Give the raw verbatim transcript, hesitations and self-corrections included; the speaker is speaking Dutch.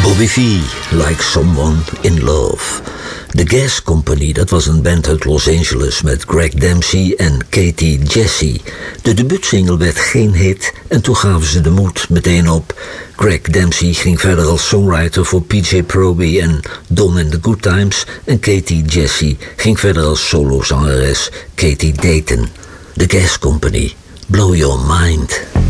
Bobby Vee, Like Someone in Love. The Gas Company, dat was een band uit Los Angeles met Greg Dempsey en Katie Jessie. De debuutsingle werd geen hit en toen gaven ze de moed meteen op. Greg Dempsey ging verder als songwriter voor P J Proby en Don and the Good Times en Katie Jessie ging verder als solozangeres Katie Dayton. The Gas Company, Blow Your Mind.